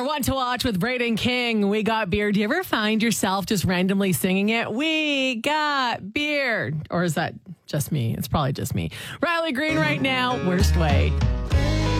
Our one to watch with Braden King. We got beer. Do you ever find yourself just randomly singing it? We got beer. Or is that just me? It's probably just me. Riley Green right now. Worst way.